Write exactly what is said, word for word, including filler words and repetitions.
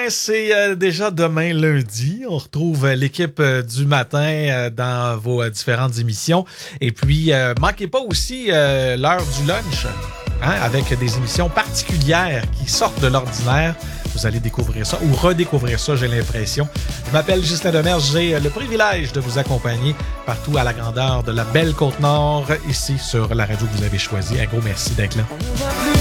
C'est euh, déjà demain lundi. On retrouve euh, l'équipe euh, du matin euh, dans vos euh, différentes émissions. Et puis, euh, manquez pas aussi euh, l'heure du lunch, hein, avec des émissions particulières qui sortent de l'ordinaire. Vous allez découvrir ça ou redécouvrir ça, j'ai l'impression. Je m'appelle Justin Demers. J'ai le privilège de vous accompagner partout à la grandeur de la belle Côte-Nord, ici sur la radio que vous avez choisie. Un gros merci d'être là.